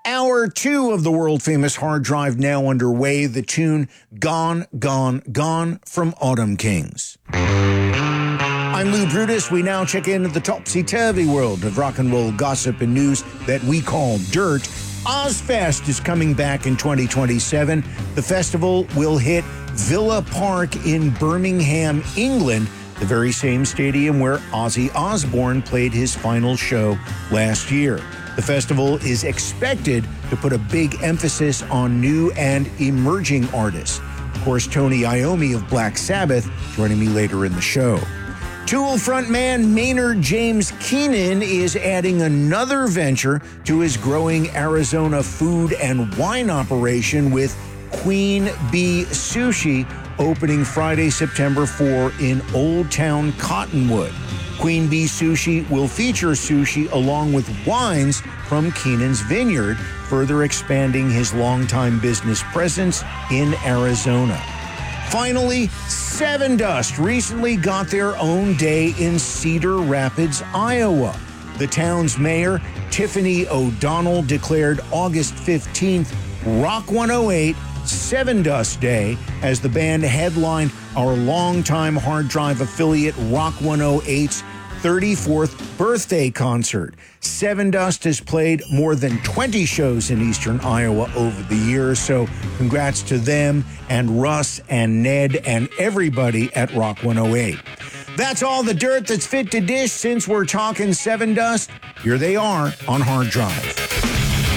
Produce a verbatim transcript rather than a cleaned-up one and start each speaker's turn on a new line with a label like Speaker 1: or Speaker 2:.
Speaker 1: Hour two of the world-famous Hard Drive now underway. The tune Gone, Gone, Gone from Autumn Kings. I'm Lou Brutus. We now check into the topsy-turvy world of rock and roll gossip and news that we call dirt. Ozzfest is coming back in twenty twenty-seven. The festival will hit Villa Park in Birmingham, England, the very same stadium where Ozzy Osbourne played his final show last year. The festival is expected to put a big emphasis on new and emerging artists. Of course, Tony Iommi of Black Sabbath joining me later in the show. Tool frontman Maynard James Keenan is adding another venture to his growing Arizona food and wine operation with Queen Bee Sushi, opening Friday, September fourth in Old Town Cottonwood. Queen Bee Sushi will feature sushi along with wines from Keenan's vineyard, further expanding his longtime business presence in Arizona. Finally, Sevendust recently got their own day in Cedar Rapids, Iowa. The town's mayor, Tiffany O'Donnell, declared August fifteenth Rock one oh eight Sevendust Day as the band headlined our longtime Hard Drive affiliate Rock one oh eight's thirty-fourth birthday concert. Sevendust has played more than twenty shows in eastern Iowa over the years, so congrats to them and Russ and Ned and everybody at Rock one oh eight. That's all the dirt that's fit to dish since we're talking Sevendust. Here they are on Hard Drive.